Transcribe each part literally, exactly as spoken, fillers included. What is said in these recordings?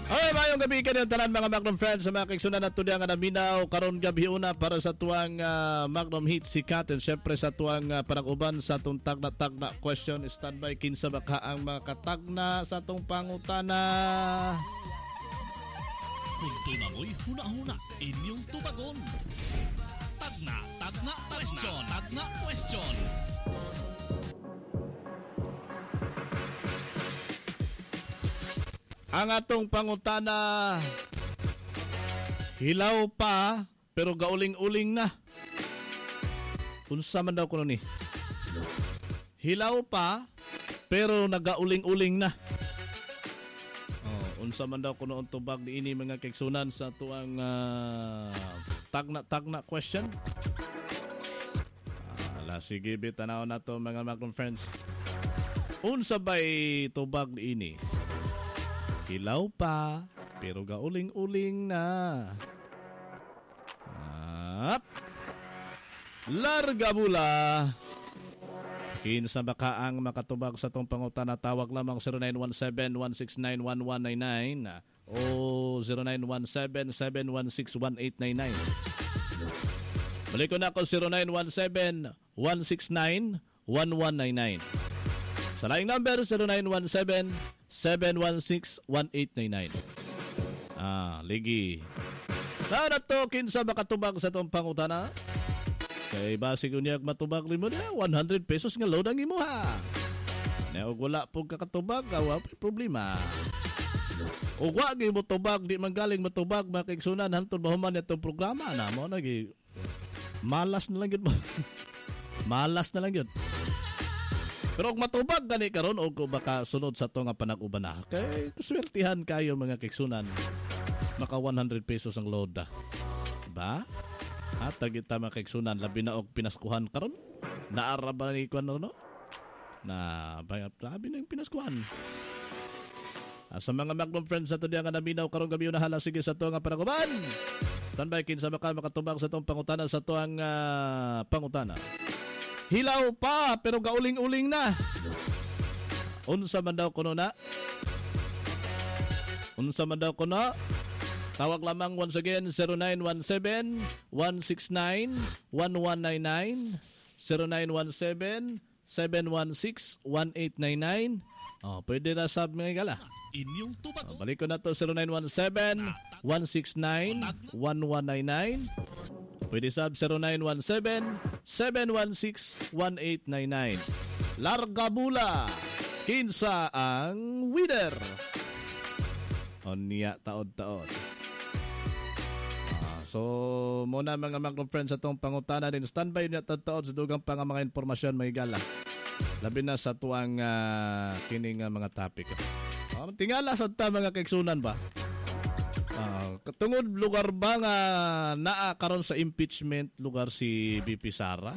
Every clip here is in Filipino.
Okay, mayong gabi ka ng tanan mga Magnum friends sa mga kaigsunan at tudya nga naminaw karon gabi una para sa tuwang uh, Magnum Hit Sikat and syempre sa tuwang uh, panag-uban sa itong tagna-tagna question. Standby kinsa baka ang makatagna sa itong pangutana. Punto na mo'y huna-huna inyong tubagon. Tagna, tagna, question, tagna, question. Ang atong pangutana, hilaw pa pero gauling-uling na. Unsa man daw kuno ni? Hilaw pa pero nagauling-uling na. Oh, unsa man daw kuno ang tubag diini mga kaigsunan sa tuang uh, tagna-tagna question? Ala sige bitanaw nato mga Magnum friends. Unsa bay tubag diini? Hilaw pa, pero gauling-uling na. At larga bula. Kinsa baka ang makatubag sa itong pangutana? Tawag lamang zero nine one seven, one six nine, one one nine nine o zero nine one seven, seven one six, one eight nine nine. Balik ko na ako zero nine one seven, one six nine, one one nine nine. Sa laing number zero nine one seven, seven one six, one eight nine nine. Ah, ligi. Nara to kinsa makatubag sa itong pangutana? Kay basi ko niya matubag limo na one hundred pesos nga load ang imo ha. Naog wala po kakatubag, awa pa problema. O wa gi mo tubag, di man galing matubag makigsunan hantod mahuman itong programa na mo nagi malas na lang yun mo. Malas na lang yun. Pero kung matubag gani karon o kung baka sunod sa to nga panag-uban na, kay kuswertihan kayo mga kiksunan. Maka one hundred pesos ang load da. Diba? At tagita mga kiksunan, labi na og pinaskuhan karon. Naaraba ni kuan no? Na labi na yung pinaskuhan. Ah, sa mga Magnum friends sa to diya nga naminaw karon gabi na hala sige sa to nga panag-uban. Tanbay kinsa baka makatubag sa tong pangutana sa to ang uh, pangutana. Hilaw pa pero gauling-uling na. Unsa man daw kuno na? Unsa man daw kuno? Tawag lamang once again zero nine one seven, one six nine, one one nine nine, zero nine one seven, seven one six, one eight nine nine. Oh, pwede na sab mga gala. Inyong tubagon. Oh, balik ko na to zero nine one seven, one six nine, one one nine nine. Pwede sub zero nine one seven, seven one six, one eight nine nine. Larga bula. Kinsa ang winner? Onya taod-taod. Ah, so, muna mga Magnum friends atong pangutana din. Standby niya taod-taod sa dugang pang mga informasyon may gala. Labi na sa tuwang uh, kining uh, mga topic. Ah, tingala sa ta mga kaigsunan ba? Uh, katungod lugar ba nga naa karon sa impeachment lugar si B P Sara?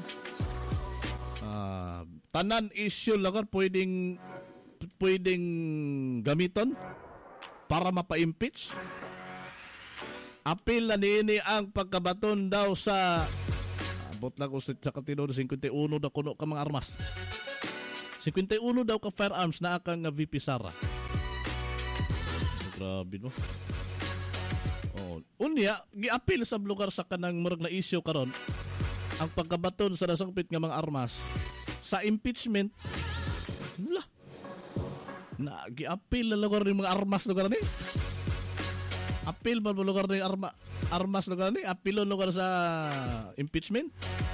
Uh, tanan issue lugar pwedeng pwedeng gamiton para mapa-impeach. Apil na niini ang pagkabaton daw sa abot lang ko sa katino fifty-one daw kuno ka mga armas. fifty-one daw ka firearms na akang V P Sara. Grabe no. Unya, giapil sa lugar sa kanang murag na issue karon ang pagkabaton sa nasangpit nga mga armas sa impeachment. Wala. Na giapil na lugar ng mga armas lugar ni. Apil ba lugar ng arma armas lugar ni? Apilon lugar sa impeachment.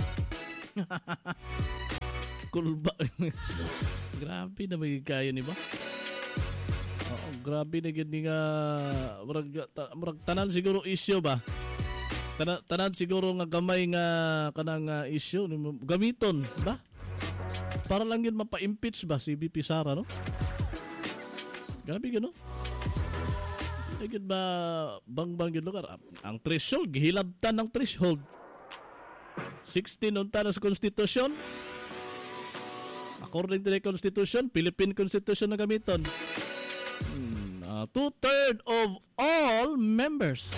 Kulba. Grabe na may kayo ni ba? Oh, grabe na gid nga murag, ta, murag tanan siguro issue ba. Tanan, tanan siguro nga gamay nga kanang uh, issue gamiton ba? Para lang yun mapa-impeach ba si B P Sara no? Grabe gano. Gid ba bang-bang yun lugar ang threshold gihilabtan ng threshold. sixteen unta na sa konstitusyon. According to the Constitution, Philippine Constitution na gamiton. Uh, two-thirds of all members.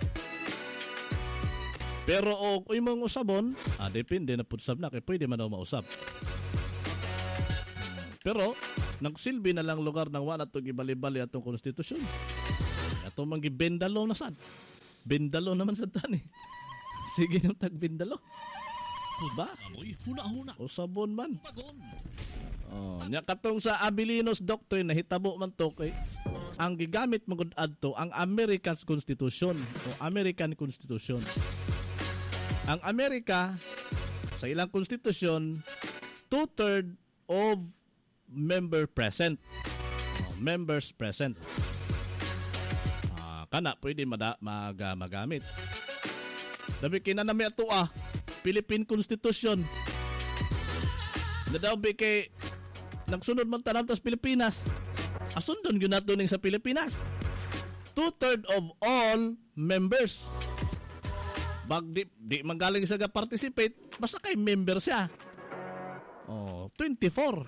Pero o oh, imong usabon, ah, depende na putsab na kay pwede man daw mausab. Pero nagsilbi na lang lugar ng wala to gibali-bali atong konstitusyon. Ato mangi bendalo na sad. Bendalo naman sa tani. Sige yung tag bendalo. Diba? Amoy huna-huna. O sabon man. Tubagon. Oh, nya katong sa Abilino's Doctrine nahitabo man to kay ang gigamit magud adto ang American Constitution o American Constitution. Ang Amerika sa ilang konstitusyon two-third of member present. Oh, members present. Ah, kana pwede mada, mag, magamit. Dabi kinanami ato ah Philippine Constitution. Nadaw bi kay nagsunod man tanan tas Pilipinas. Asundon gyud nato ning sa Pilipinas. Two-third of all members. Bag di, di manggaling sa ga-participate, basta kay member siya. Oh, twenty-four.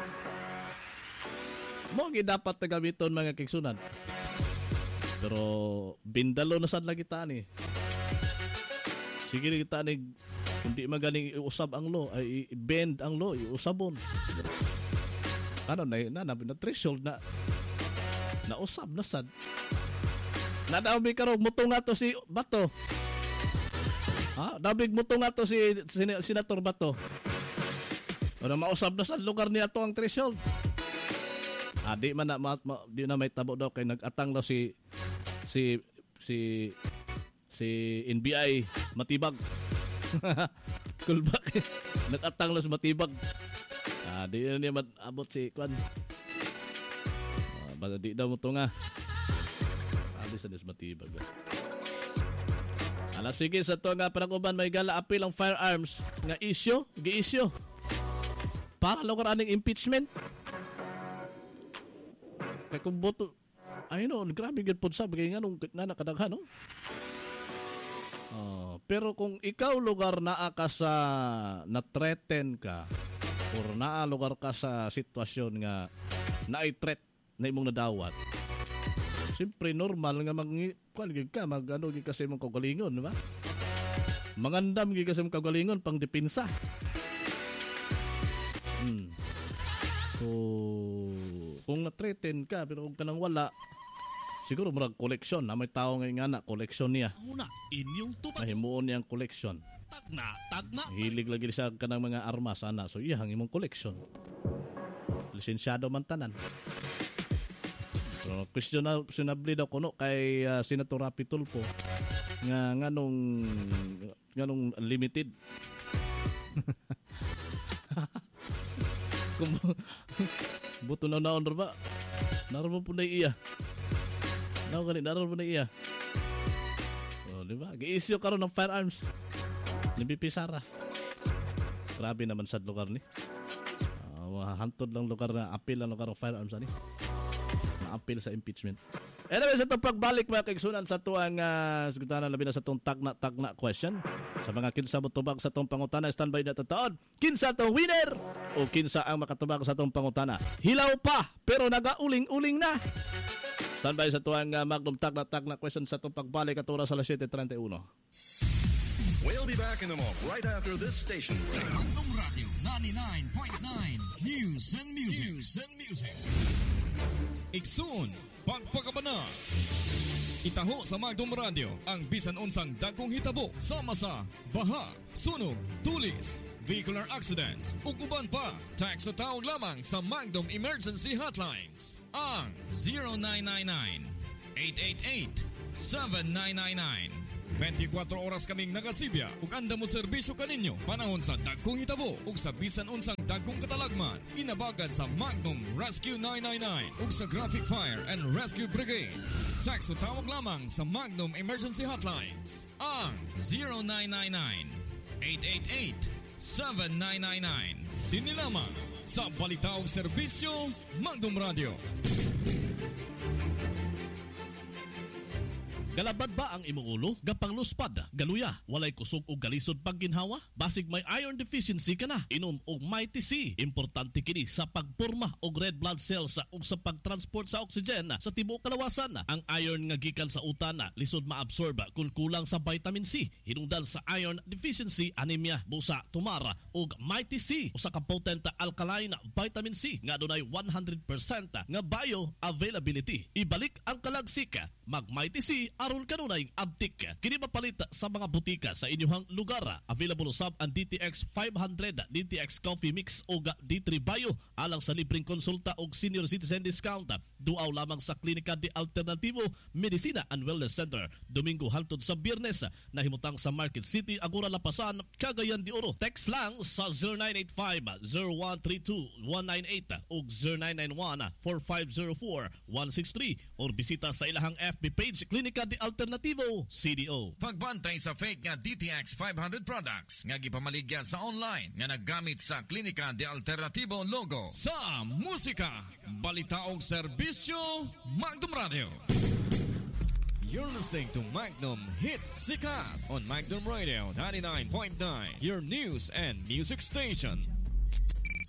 Mo gi dapat tagamiton mga kigsunan. Pero bindalo na sad lagi ta ni. Sige kita ni kundi magaling iusab ang law, ay i-bend ang law, iusabon. Ano na na na, na threshold na nausab na sad. Nadabi karog mutunga to si Bato. Ha, dabig mutunga to si, si Senator Bato. Ano mausab na sad lugar niya to ang threshold. Ah, di man na ma, ma, di na may tabo daw kay nag-atang daw si si si si N B I Matibag. Kulbak. Nag-atang daw si Matibag. Ah, di na niya abot si Kwan. Ah, basta di daw mo ito nga. Sabi sa Matibag. Ala, sige, sa ito nga panakuban may gala apil ang firearms nga issue, gi-issue. Para lugar aning impeachment. Kaya kung boto, ay no, grabe gud pod sa bagay nga nung na nakadaghan, no? Uh, pero kung ikaw lugar naa ka sa na-threaten ka or naa lugar ka sa sitwasyon nga na-threat na imong nadawat, siyempre normal nga mag kuan gid ka mag ano gid kasi imong kagalingon, di ba? Mangandam gid kasi imong kagalingon pang depensa. Hmm. So kung na-threaten ka pero kung kanang wala, siguro murag koleksyon na may tao nga nga na koleksyon niya. Una, inyong tubagon. Nahimuon niyang koleksyon. Tagna, tagna. Hilig lagi siya kanang mga armas ana. So iyang imong koleksyon. Lisensyado man tanan. So questionable daw kuno kay uh, Senator Rapi Tulfo nga nganong nganong unlimited. Kung buto na naon ba? Naroon po na iya. Naroon ganit, naroon po na iya. O, di ba? Gi-issue karon ng firearms. Ni B P Sara. Grabe naman sa lugar ni. Uh, hantod lang lugar na appeal ang lugar ng firearms ani. Na-appeal sa impeachment. Anyway, sa itong pagbalik mga kaigsunan sa tuang uh, sigutana labi na sa itong tagna-tagna question. Sa mga kinsa mo tubag sa itong pangutana, standby na tataon. Kinsa itong winner o kinsa ang makatubag sa itong pangutana. Hilaw pa pero nagauling-uling na. Standby sa tuang uh, magnum tagna-tagna question sa itong pagbalik at oras sa alas siyete treinta y uno. We'll be back in a moment right after this station. Magnum Radio ninety-nine point nine News and Music. News and Music. Iksun, pagpakabana. Itaho sa Magnum Radio ang bisan unsang dagkong hitabo sama sa baha, sunog, tulis, vehicular accidents, ug uban pa. Text o tawag lamang sa Magnum Emergency Hotlines. Ang zero nine nine nine, eight eight eight, seven nine nine nine. twenty-four oras kaming nagasibya ug anda mo serbisyo kaninyo panahon sa dagkong hitabo ug sa bisan unsang dagkong katalagman. Inabagan sa Magnum Rescue nine nine nine ug sa Graphic Fire and Rescue Brigade. Text o tawag lamang sa Magnum Emergency Hotlines. Ang zero nine nine nine, eight eight eight, seven nine nine nine. Dini lamang sa balita ug serbisyo Magnum Radio. Galabad ba ang imong ulo? Gapang luspad, galuya, walay kusog o galisod pag ginhawa? Basig may iron deficiency ka na, inom og Mighty C. Importante kini sa pagporma og red blood cells ug sa pagtransport sa oxygen sa tibuok kalawasan. Ang iron nga gikan sa utana lisod maabsorb kung kulang sa vitamin C. Hinungdan sa iron deficiency, anemia, busa, tumara ug Mighty C usa ka potent alkaline vitamin C nga adunay one hundred percent nga bioavailability. Ibalik ang kalagsik, mag Mighty C aron kanunay abtik. Kini mapalit sa mga butika sa inyong lugar. Available sab ang D T X five hundred, D T X Coffee Mix o D three Bio alang sa libreng konsulta og senior citizen discount. Duaw lamang sa Klinika de Alternativo Medicina and Wellness Center. Domingo hangtod sa Biyernes nahimutang sa Market City, Agora Lapasan, Cagayan de Oro. Text lang sa zero nine eight five, zero one three two, one nine eight o zero nine nine one, four five zero four, one six three or bisita sa ilahang F B page Klinika de Alternativo C D O. Pagbantay sa fake nga D T X five hundred products nga gipamaligya sa online nga naggamit sa Klinika de Alternativo logo. Sa musika, balita og serbisyo, Magnum Radio. You're listening to Magnum Hit Sikat on Magnum Radio ninety-nine point nine, your news and music station.